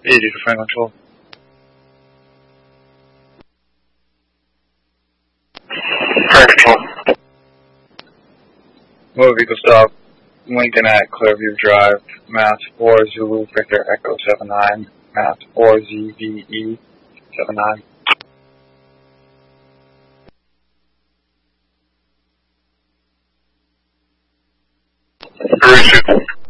80 to final control. Final control. Move Eagle Stop, Lincoln at Clearview Drive, Mass 4 Zulu Victor Echo 79, Mass 4 ZVE 79. Where is it?